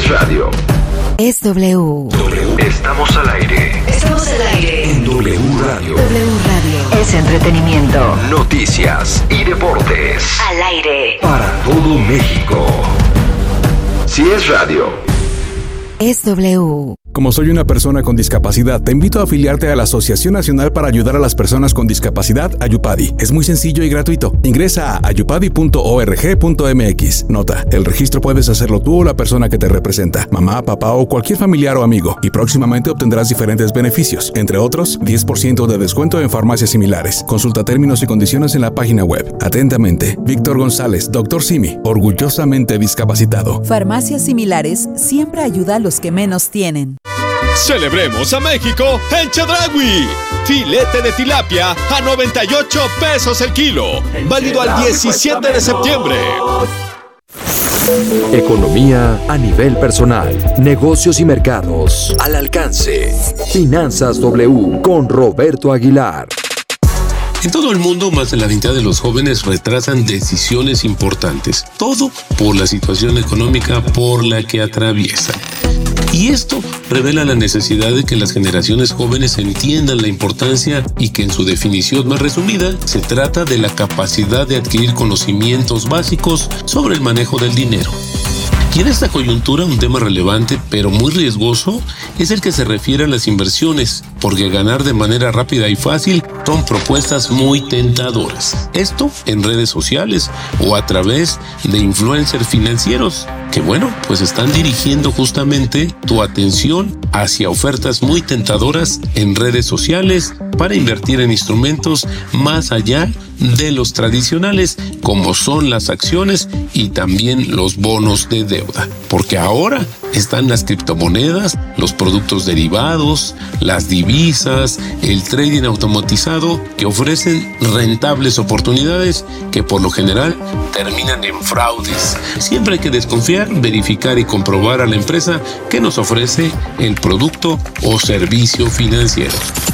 radio. Es W. Estamos al aire. Estamos al aire. En W Radio. W Radio. Es entretenimiento. Noticias y deportes. Al aire. Para todo México. Si es radio. Es W. Como soy una persona con discapacidad, te invito a afiliarte a la Asociación Nacional para Ayudar a las Personas con Discapacidad, Ayupadi. Es muy sencillo y gratuito. Ingresa a ayupadi.org.mx. Nota, el registro puedes hacerlo tú o la persona que te representa, mamá, papá o cualquier familiar o amigo, y próximamente obtendrás diferentes beneficios, entre otros, 10% de descuento en farmacias similares. Consulta términos y condiciones en la página web. Atentamente, Víctor González, Dr. Simi, orgullosamente discapacitado. Farmacias Similares siempre ayuda a los que menos tienen. ¡Celebremos a México en Chedraui! Filete de tilapia a 98 pesos el kilo. Válido al 17 de septiembre. Economía a nivel personal, negocios y mercados al alcance. Finanzas W con Roberto Aguilar. En todo el mundo, más de la mitad de los jóvenes retrasan decisiones importantes. Todo por la situación económica por la que atraviesan. Y esto revela la necesidad de que las generaciones jóvenes entiendan la importancia y que en su definición más resumida se trata de la capacidad de adquirir conocimientos básicos sobre el manejo del dinero. Y en esta coyuntura un tema relevante pero muy riesgoso es el que se refiere a las inversiones, porque ganar de manera rápida y fácil son propuestas muy tentadoras. Esto en redes sociales o a través de influencers financieros que pues están dirigiendo justamente tu atención hacia ofertas muy tentadoras en redes sociales para invertir en instrumentos más allá de los tradicionales como son las acciones y también los bonos de deuda. Porque ahora están las criptomonedas, los productos derivados, las divisas, el trading automatizado que ofrecen rentables oportunidades que por lo general terminan en fraudes. Siempre hay que desconfiar, verificar y comprobar a la empresa que nos ofrece el producto o servicio financiero.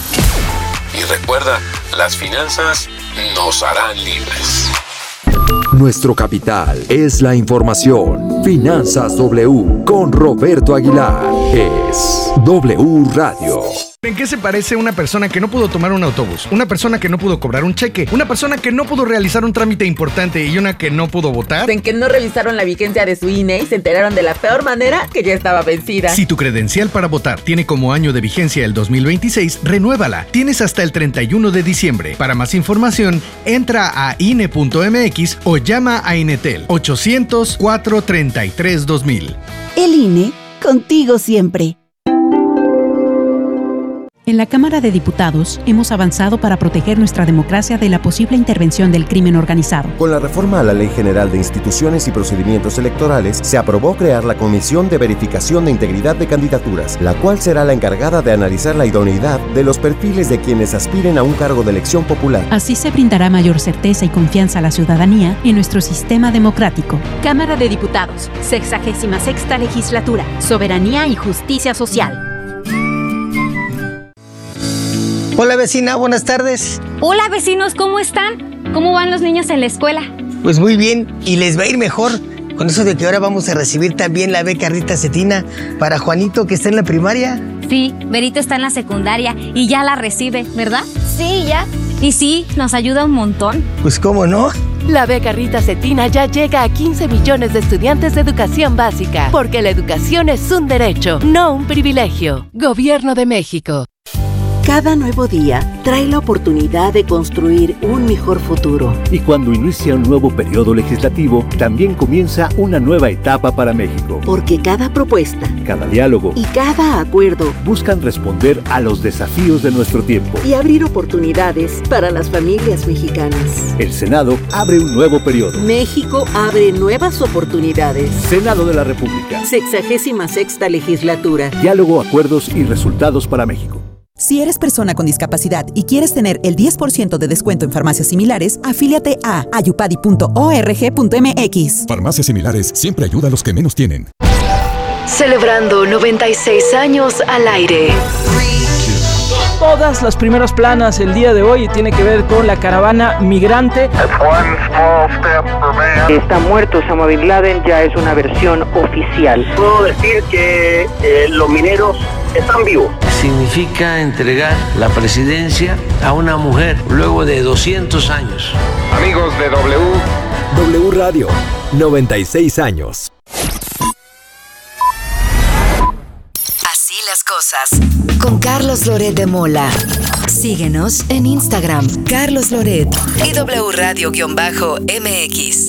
Y recuerda, las finanzas nos harán libres. Nuestro capital es la información. Finanzas W con Roberto Aguilar. Es W Radio. ¿En qué se parece una persona que no pudo tomar un autobús? Una persona que no pudo cobrar un cheque, una persona que no pudo realizar un trámite importante y una que no pudo votar. En que no revisaron la vigencia de su INE y se enteraron de la peor manera que ya estaba vencida. Si tu credencial para votar tiene como año de vigencia el 2026, renuévala. Tienes hasta el 31 de diciembre. Para más información, entra a INE.mx o llama a Inetel 800-433-2000. El INE, contigo siempre. En la Cámara de Diputados hemos avanzado para proteger nuestra democracia de la posible intervención del crimen organizado. Con la reforma a la Ley General de Instituciones y Procedimientos Electorales, se aprobó crear la Comisión de Verificación de Integridad de Candidaturas, la cual será la encargada de analizar la idoneidad de los perfiles de quienes aspiren a un cargo de elección popular. Así se brindará mayor certeza y confianza a la ciudadanía en nuestro sistema democrático. Cámara de Diputados, 66ª Legislatura, Soberanía y Justicia Social. Hola vecina, buenas tardes. Hola vecinos, ¿cómo están? ¿Cómo van los niños en la escuela? Pues muy bien, y les va a ir mejor con eso de que ahora vamos a recibir también la beca Rita Cetina para Juanito que está en la primaria. Sí, Berito está en la secundaria y ya la recibe, ¿verdad? Sí, ya. Y sí, nos ayuda un montón. Pues cómo no. La beca Rita Cetina ya llega a 15 millones de estudiantes de educación básica, porque la educación es un derecho, no un privilegio. Gobierno de México. Cada nuevo día trae la oportunidad de construir un mejor futuro. Y cuando inicia un nuevo periodo legislativo, también comienza una nueva etapa para México. Porque cada propuesta, cada diálogo y cada acuerdo buscan responder a los desafíos de nuestro tiempo y abrir oportunidades para las familias mexicanas. El Senado abre un nuevo periodo. México abre nuevas oportunidades. Senado de la República. 66ª Legislatura. Diálogo, acuerdos y resultados para México. Si eres persona con discapacidad y quieres tener el 10% de descuento en farmacias similares, afíliate a ayupadi.org.mx. Farmacias Similares siempre ayuda a los que menos tienen. Celebrando 96 años al aire. 3, 2, todas las primeras planas el día de hoy y tiene que ver con la caravana migrante. Está muerto Osama Bin Laden, ya es una versión oficial. Puedo decir que los mineros están vivos. Significa entregar la presidencia a una mujer luego de 200 años. Amigos de W Radio, 96 años. Así las cosas. Con Carlos Loret de Mola. Síguenos en Instagram, Carlos Loret y W Radio-MX.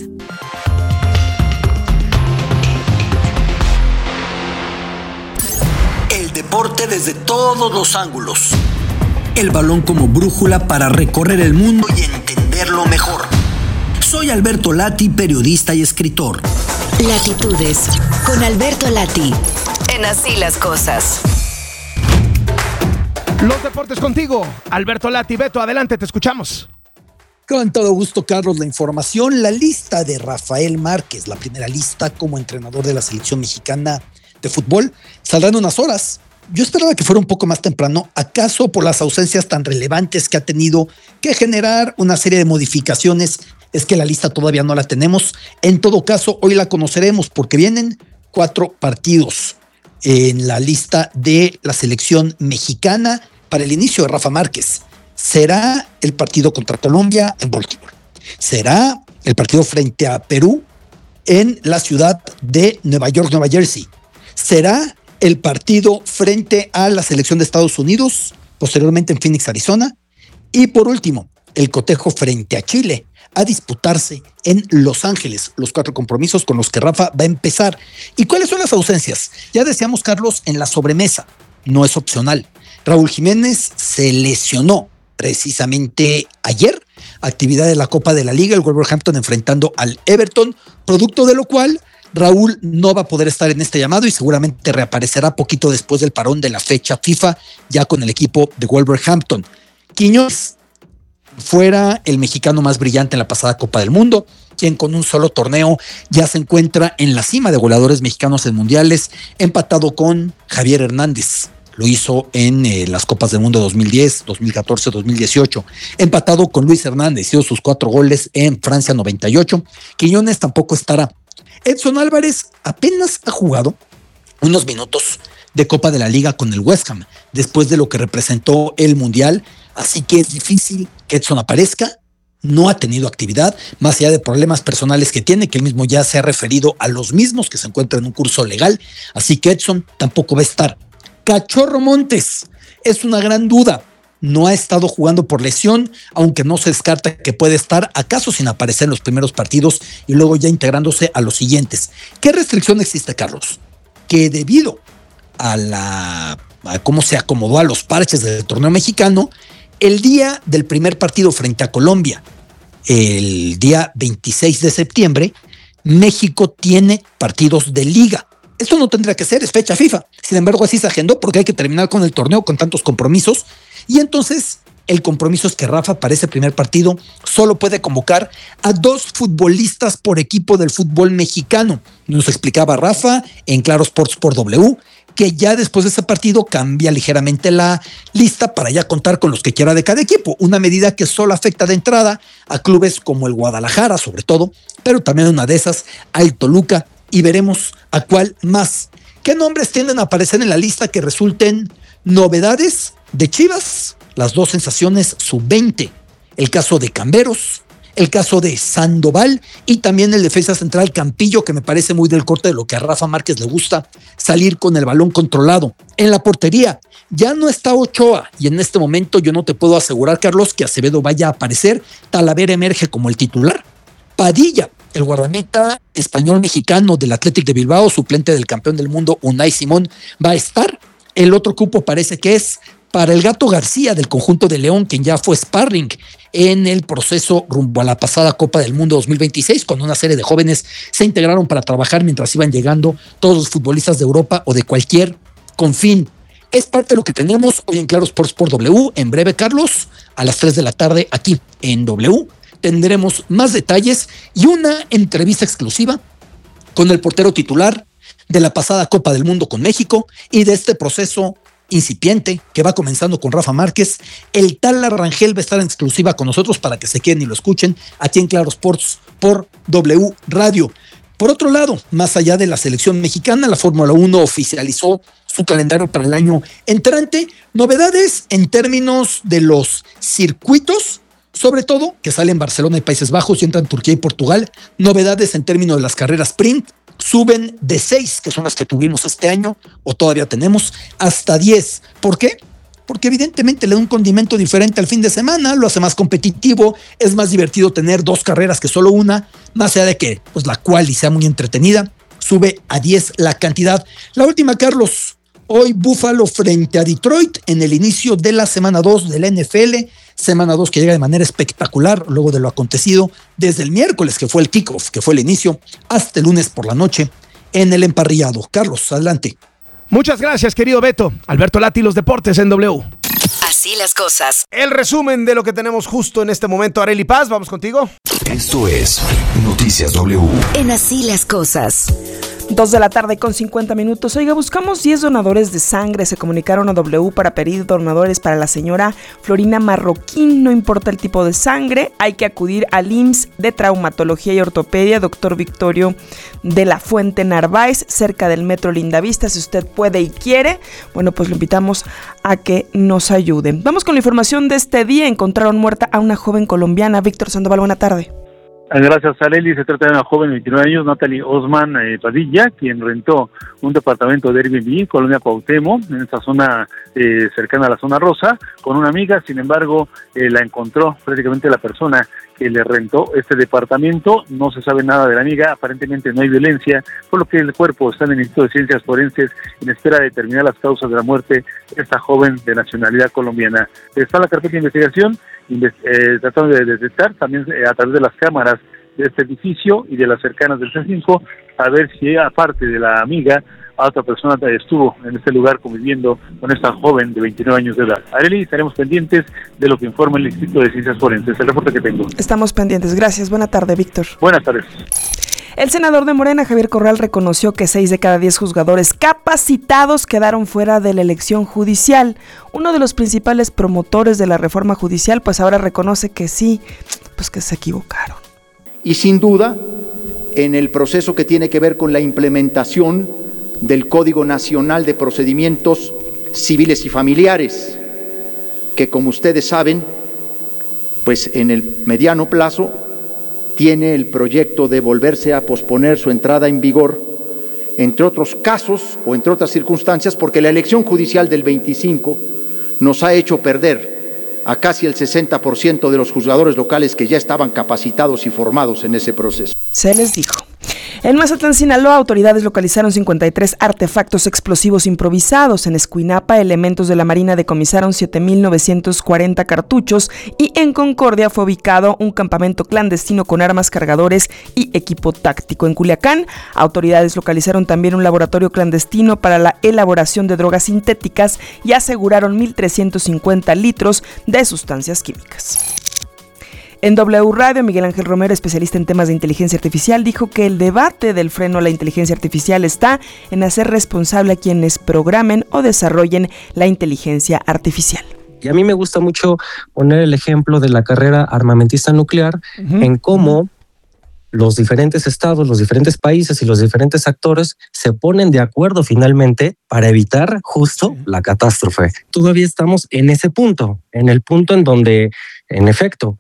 El deporte desde todos los ángulos. El balón como brújula para recorrer el mundo y entenderlo mejor. Soy Alberto Lati, periodista y escritor. Latitudes, con Alberto Lati, en Así las Cosas. Los deportes contigo, Alberto Lati. Beto, adelante, te escuchamos. Con todo gusto, Carlos, la información. La lista de Rafael Márquez, la primera lista como entrenador de la selección mexicana de fútbol, saldrá en unas horas. Yo esperaba que fuera un poco más temprano, acaso por las ausencias tan relevantes que ha tenido que generar una serie de modificaciones. Es que la lista todavía no la tenemos. En todo caso, hoy la conoceremos porque vienen 4 partidos en la lista de la selección mexicana para el inicio de Rafa Márquez. Será el partido contra Colombia en Baltimore. Será el partido frente a Perú en la ciudad de Nueva York, Nueva Jersey. Será el partido frente a la selección de Estados Unidos, posteriormente en Phoenix, Arizona. Y por último, el cotejo frente a Chile, a disputarse en Los Ángeles, los 4 compromisos con los que Rafa va a empezar. ¿Y cuáles son las ausencias? Ya decíamos, Carlos, en la sobremesa, no es opcional. Raúl Jiménez se lesionó precisamente ayer, actividad de la Copa de la Liga, el Wolverhampton enfrentando al Everton, producto de lo cual Raúl no va a poder estar en este llamado y seguramente reaparecerá poquito después del parón de la fecha FIFA, ya con el equipo de Wolverhampton. Quiñones fuera el mexicano más brillante en la pasada Copa del Mundo, quien con un solo torneo ya se encuentra en la cima de goleadores mexicanos en mundiales, empatado con Javier Hernández. Lo hizo en las Copas del Mundo 2010, 2014, 2018. Empatado con Luis Hernández, hizo sus 4 goles en Francia 98. Quiñones tampoco estará. Edson Álvarez apenas ha jugado unos minutos de Copa de la Liga con el West Ham, después de lo que representó el Mundial. Así que es difícil que Edson aparezca. No ha tenido actividad, más allá de problemas personales que tiene, que él mismo ya se ha referido a los mismos, que se encuentra en un curso legal. Así que Edson tampoco va a estar. Cachorro Montes es una gran duda. No ha estado jugando por lesión, aunque no se descarta que puede estar acaso sin aparecer en los primeros partidos y luego ya integrándose a los siguientes. ¿Qué restricción existe, Carlos? Que debido a cómo se acomodó a los parches del torneo mexicano, el día del primer partido frente a Colombia, el día 26 de septiembre, México tiene partidos de liga. Esto no tendría que ser, es fecha FIFA. Sin embargo, así se agendó porque hay que terminar con el torneo con tantos compromisos. Y entonces, el compromiso es que Rafa para ese primer partido solo puede convocar a 2 futbolistas por equipo del fútbol mexicano. Nos explicaba Rafa en Claro Sports por W que ya después de ese partido cambia ligeramente la lista para ya contar con los que quiera de cada equipo. Una medida que solo afecta de entrada a clubes como el Guadalajara, sobre todo, pero también una de esas al Toluca, y veremos a cuál más. ¿Qué nombres tienden a aparecer en la lista que resulten novedades de Chivas? Las 2 sensaciones sub-20. El caso de Camberos, el caso de Sandoval y también el defensa central Campillo, que me parece muy del corte de lo que a Rafa Márquez le gusta, salir con el balón controlado. En la portería ya no está Ochoa y en este momento yo no te puedo asegurar, Carlos, que Acevedo vaya a aparecer. Talavera emerge como el titular. Padilla, el guardameta español-mexicano del Athletic de Bilbao, suplente del campeón del mundo Unai Simón, va a estar. El otro cupo parece que es para el Gato García del conjunto de León, quien ya fue sparring en el proceso rumbo a la pasada Copa del Mundo 2026, cuando una serie de jóvenes se integraron para trabajar mientras iban llegando todos los futbolistas de Europa o de cualquier confín. Es parte de lo que tenemos hoy en Claro Sports por W. En breve, Carlos, a las 3 de la tarde aquí en W, tendremos más detalles y una entrevista exclusiva con el portero titular de la pasada Copa del Mundo con México y de este proceso incipiente, que va comenzando con Rafa Márquez. El Tala Rangel va a estar en exclusiva con nosotros para que se queden y lo escuchen aquí en Claro Sports por W Radio. Por otro lado, más allá de la selección mexicana, la Fórmula 1 oficializó su calendario para el año entrante. Novedades en términos de los circuitos, sobre todo que salen Barcelona y Países Bajos y entran Turquía y Portugal. Novedades en términos de las carreras sprint, suben de 6, que son las que tuvimos este año, o todavía tenemos, hasta 10. ¿Por qué? Porque evidentemente le da un condimento diferente al fin de semana, lo hace más competitivo, es más divertido tener 2 carreras que solo una, más allá de que pues la quali sea muy entretenida, sube a 10 la cantidad. La última, Carlos, hoy Buffalo frente a Detroit en el inicio de la semana 2 de la NFL, semana 2 que llega de manera espectacular luego de lo acontecido desde el miércoles, que fue el kickoff, que fue el inicio, hasta el lunes por la noche en el emparrillado. Carlos, adelante. Muchas gracias, querido Beto. Alberto Lati, los deportes en W. Así las cosas. El resumen de lo que tenemos justo en este momento. Arely Paz, vamos contigo. Esto es Noticias W. En Así las cosas. 2:50 p.m. Oiga, buscamos 10 donadores de sangre. Se comunicaron a W para pedir donadores para la señora Florina Marroquín. No importa el tipo de sangre, hay que acudir al IMSS de Traumatología y Ortopedia, Dr. Victorio de la Fuente Narváez, cerca del Metro Lindavista. Si usted puede y quiere, bueno, pues lo invitamos a que nos ayuden. Vamos con la información de este día. Encontraron muerta a una joven colombiana. Víctor Sandoval, buena tarde. Gracias, Arely. Se trata de una joven de 29 años, Natalie Osman Padilla, quien rentó un departamento de Airbnb, Colonia Cuauhtémoc, en esta zona cercana a la zona rosa, con una amiga. Sin embargo, la encontró prácticamente la persona que le rentó este departamento. No se sabe nada de la amiga, aparentemente no hay violencia, por lo que el cuerpo está en el Instituto de Ciencias Forenses en espera de determinar las causas de la muerte de esta joven de nacionalidad colombiana. Está en la carpeta de investigación, tratando de detectar también a través de las cámaras de este edificio y de las cercanas del C5, a ver si aparte de la amiga, otra persona estuvo en este lugar conviviendo con esta joven de 29 años de edad. Arely, estaremos pendientes de lo que informa el Instituto de Ciencias Forenses. El reporte que tengo. Estamos pendientes. Gracias. Buena tarde, Víctor. Buenas tardes. El senador de Morena, Javier Corral, reconoció que 6 de cada 10 juzgadores capacitados quedaron fuera de la elección judicial. Uno de los principales promotores de la reforma judicial, pues ahora reconoce que sí, pues que se equivocaron. Y sin duda, en el proceso que tiene que ver con la implementación del Código Nacional de Procedimientos Civiles y Familiares, que como ustedes saben, pues en el mediano plazo tiene el proyecto de volverse a posponer su entrada en vigor, entre otros casos o entre otras circunstancias, porque la elección judicial del 25 nos ha hecho perder a casi el 60% de los juzgadores locales que ya estaban capacitados y formados en ese proceso. Se les dijo. En Mazatlán, Sinaloa, autoridades localizaron 53 artefactos explosivos improvisados. En Escuinapa, elementos de la Marina decomisaron 7,940 cartuchos y en Concordia fue ubicado un campamento clandestino con armas, cargadores y equipo táctico. En Culiacán, autoridades localizaron también un laboratorio clandestino para la elaboración de drogas sintéticas y aseguraron 1,350 litros de sustancias químicas. En W Radio, Miguel Ángel Romero, especialista en temas de inteligencia artificial, dijo que el debate del freno a la inteligencia artificial está en hacer responsable a quienes programen o desarrollen la inteligencia artificial. Y a mí me gusta mucho poner el ejemplo de la carrera armamentista nuclear en cómo los diferentes estados, los diferentes países y los diferentes actores se ponen de acuerdo finalmente para evitar justo la catástrofe. Todavía estamos en ese punto, en el punto en donde, en efecto,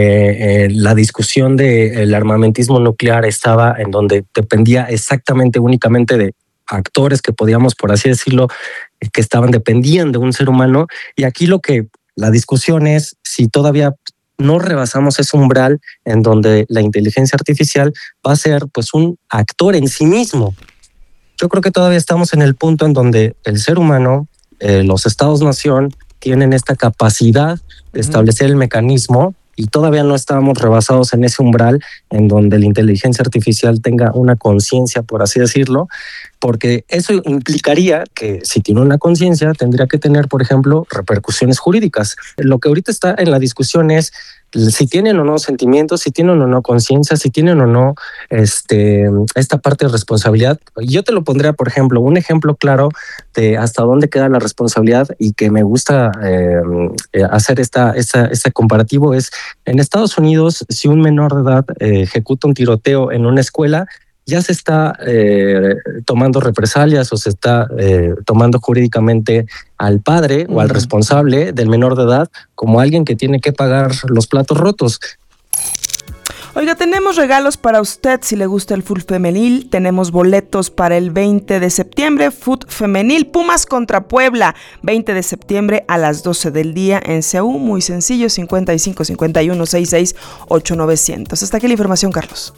la discusión del armamentismo nuclear estaba en donde dependía exactamente, únicamente de actores que podíamos, por así decirlo, que dependían de un ser humano. Y aquí la discusión es si todavía no rebasamos ese umbral en donde la inteligencia artificial va a ser pues un actor en sí mismo. Yo creo que todavía estamos en el punto en donde el ser humano, los estados-nación, tienen esta capacidad de establecer el mecanismo y todavía no estábamos rebasados en ese umbral en donde la inteligencia artificial tenga una conciencia, por así decirlo, porque eso implicaría que si tiene una conciencia tendría que tener, por ejemplo, repercusiones jurídicas. Lo que ahorita está en la discusión es si tienen o no sentimientos, si tienen o no conciencia, si tienen o no esta parte de responsabilidad. Yo te lo pondría, por ejemplo, un ejemplo claro de hasta dónde queda la responsabilidad y que me gusta hacer este comparativo es, en Estados Unidos, si un menor de edad ejecuta un tiroteo en una escuela, ya se está tomando represalias o se está tomando jurídicamente al padre o al responsable del menor de edad como alguien que tiene que pagar los platos rotos. Oiga, tenemos regalos para usted si le gusta el fútbol femenil. Tenemos boletos para el 20 de septiembre, fútbol femenil, Pumas contra Puebla, 20 de septiembre a las 12 del día en CU. Muy sencillo, 55 51 66 8900. Hasta aquí la información, Carlos.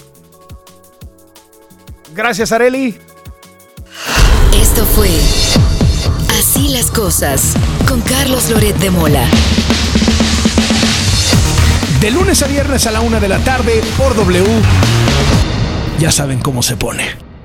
Gracias, Arely. Esto fue Así las cosas con Carlos Loret de Mola. De lunes a viernes a la 1 de la tarde por W. Ya saben cómo se pone.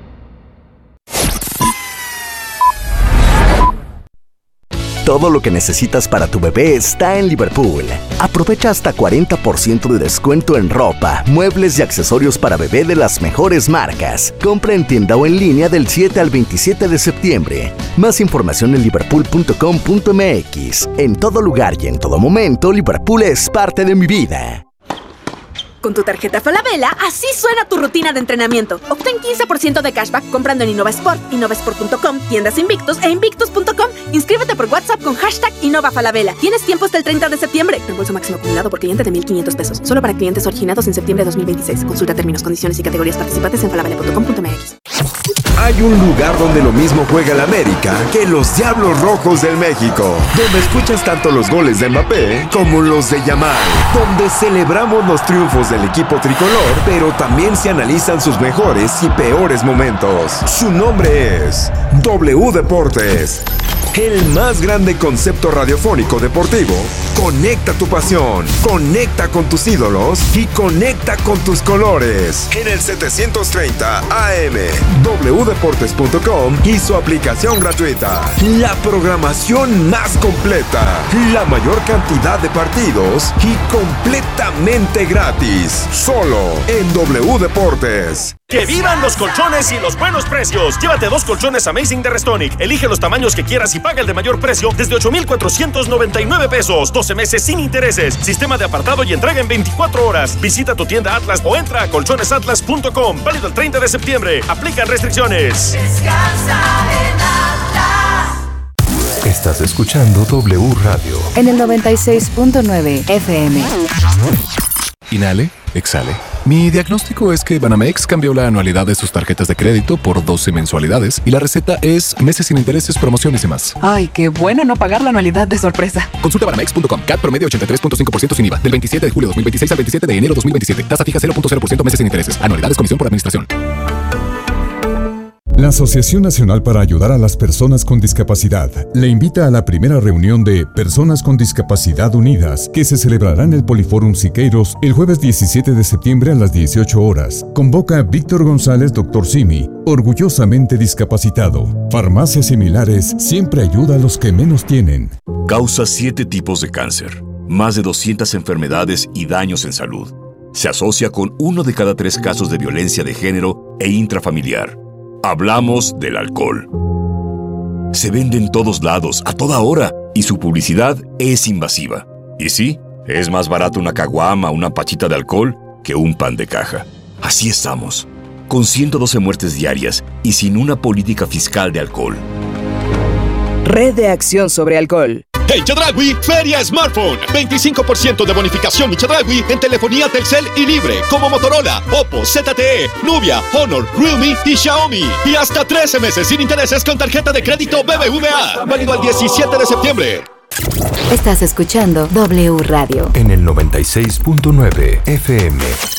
Todo lo que necesitas para tu bebé está en Liverpool. Aprovecha hasta 40% de descuento en ropa, muebles y accesorios para bebé de las mejores marcas. Compra en tienda o en línea del 7 al 27 de septiembre. Más información en liverpool.com.mx. En todo lugar y en todo momento, Liverpool es parte de mi vida. Con tu tarjeta Falabella, así suena tu rutina de entrenamiento. Obtén 15% de cashback comprando en InnovaSport, innovasport.com, tiendas Invictus e Invictus.com. Inscríbete por WhatsApp con #InnovaFalabella. Tienes tiempo hasta el 30 de septiembre. Reembolso máximo acumulado por cliente de $1,500. Solo para clientes originados en septiembre de 2026. Consulta términos, condiciones y categorías participantes en falabella.com.mx. Hay un lugar donde lo mismo juega el América que los Diablos Rojos del México, donde escuchas tanto los goles de Mbappé como los de Yamal, donde celebramos los triunfos del equipo tricolor, pero también se analizan sus mejores y peores momentos. Su nombre es W Deportes. El más grande concepto radiofónico deportivo. Conecta tu pasión, conecta con tus ídolos y conecta con tus colores. En el 730 AM, wdeportes.com y su aplicación gratuita. La programación más completa, la mayor cantidad de partidos y completamente gratis. Solo en W Deportes. ¡Que vivan los colchones y los buenos precios! Llévate 2 colchones Amazing de Restonic. Elige los tamaños que quieras y paga el de mayor precio desde 8,499 pesos. 12 meses sin intereses. Sistema de apartado y entrega en 24 horas. Visita tu tienda Atlas o entra a colchonesatlas.com. Válido el 30 de septiembre. Aplican restricciones. Descansa en Atlas. Estás escuchando W Radio. En el 96.9 FM. Inhale, exhale. Mi diagnóstico es que Banamex cambió la anualidad de sus tarjetas de crédito por 12 mensualidades y la receta es meses sin intereses, promociones y más. Ay, qué bueno no pagar la anualidad de sorpresa. Consulta banamex.com. CAT promedio 83.5% sin IVA. Del 27 de julio 2026 al 27 de enero 2027. Tasa fija 0.0% meses sin intereses. Anualidades comisión por administración. La Asociación Nacional para Ayudar a las Personas con Discapacidad le invita a la primera reunión de Personas con Discapacidad Unidas, que se celebrará en el Poliforum Siqueiros el jueves 17 de septiembre a las 18 horas. Convoca a Víctor González, Dr. Simi, orgullosamente discapacitado. Farmacias Similares siempre ayuda a los que menos tienen. Causa 7 tipos de cáncer, más de 200 enfermedades y daños en salud. Se asocia con 1 de cada 3 casos de violencia de género e intrafamiliar. Hablamos del alcohol. Se vende en todos lados, a toda hora, y su publicidad es invasiva. Y sí, es más barato una caguama o una pachita de alcohol que un pan de caja. Así estamos, con 112 muertes diarias y sin una política fiscal de alcohol. Red de Acción sobre Alcohol. Hey Chedraui, Feria Smartphone. 25% de bonificación y Chedraui en telefonía Telcel y Libre, como Motorola, Oppo, ZTE, Nubia, Honor, Realme y Xiaomi. Y hasta 13 meses sin intereses con tarjeta de crédito BBVA. Válido al 17 de septiembre. Estás escuchando W Radio. En el 96.9 FM.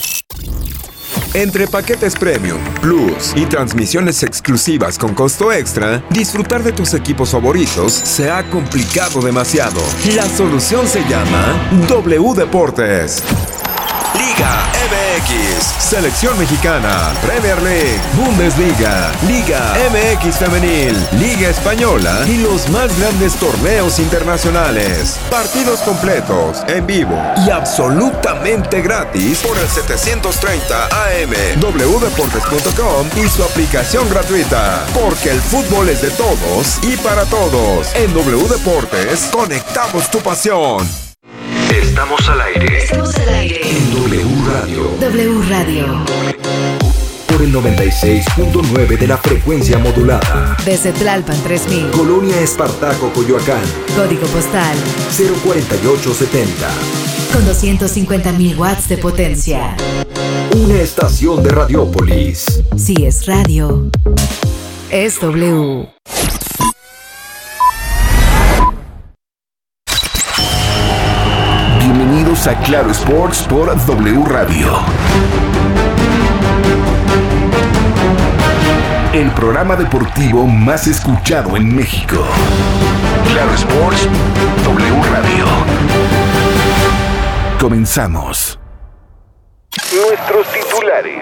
Entre paquetes Premium, Plus y transmisiones exclusivas con costo extra, disfrutar de tus equipos favoritos se ha complicado demasiado. La solución se llama W Deportes. Liga MX, Selección Mexicana, Premier League, Bundesliga, Liga MX Femenil, Liga Española y los más grandes torneos internacionales. Partidos completos, en vivo y absolutamente gratis por el 730 AM, wdeportes.com y su aplicación gratuita. Porque el fútbol es de todos y para todos. En W Deportes, conectamos tu pasión. Estamos al aire. Estamos al aire. En W Radio. W Radio. Por el 96.9 de la frecuencia modulada. Desde Tlalpan 3000. Colonia Espartaco, Coyoacán. Código postal 04870. con 250.000 watts de potencia. Una estación de Radiópolis. Si es radio, es W. Bienvenidos a Claro Sports por W Radio. El programa deportivo más escuchado en México. Claro Sports, W Radio. Comenzamos. Nuestros titulares.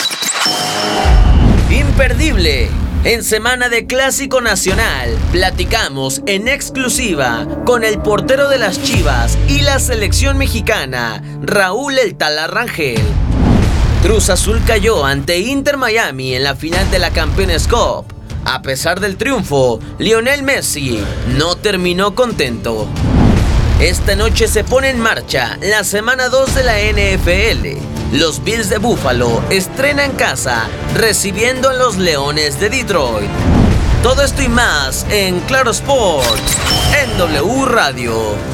Imperdible. En semana de Clásico Nacional, platicamos en exclusiva con el portero de las Chivas y la selección mexicana, Raúl El Tala Rangel. Cruz Azul cayó ante Inter Miami en la final de la Campeones Cup. A pesar del triunfo, Lionel Messi no terminó contento. Esta noche se pone en marcha la semana 2 de la NFL. Los Bills de Buffalo estrenan casa recibiendo a los Leones de Detroit. Todo esto y más en Claro Sports, en W Radio.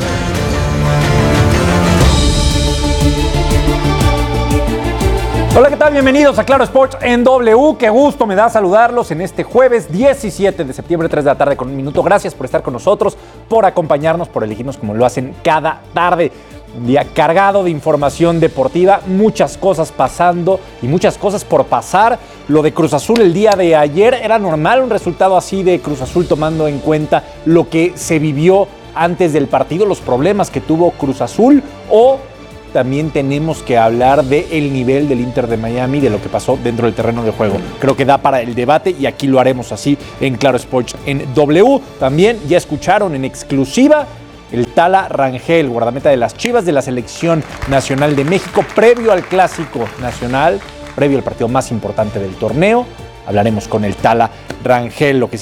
Hola, ¿qué tal? Bienvenidos a Claro Sports en W. Qué gusto me da saludarlos en este jueves 17 de septiembre, 3 de la tarde con un minuto. Gracias por estar con nosotros, por acompañarnos, por elegirnos como lo hacen cada tarde. Un día cargado de información deportiva, muchas cosas pasando y muchas cosas por pasar. Lo de Cruz Azul el día de ayer, ¿era normal un resultado así de Cruz Azul tomando en cuenta lo que se vivió antes del partido, los problemas que tuvo Cruz Azul? ¿O también tenemos que hablar del nivel del Inter de Miami, de lo que pasó dentro del terreno de juego? Creo que da para el debate y aquí lo haremos así en Claro Sports en W. También ya escucharon en exclusiva el Tala Rangel, guardameta de las Chivas de la Selección Nacional de México, previo al Clásico Nacional, previo al partido más importante del torneo. Hablaremos con el Tala Rangel, lo que